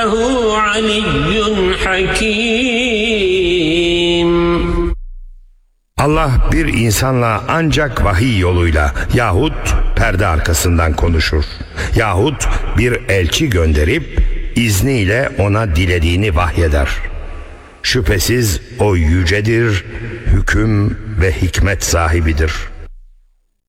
İnnehu aliyyun hakim. Allah bir insanla ancak vahiy yoluyla yahut perde arkasından konuşur. Yahut bir elçi gönderip izniyle ona dilediğini vahyeder. Şüphesiz o yücedir, hüküm ve hikmet sahibidir.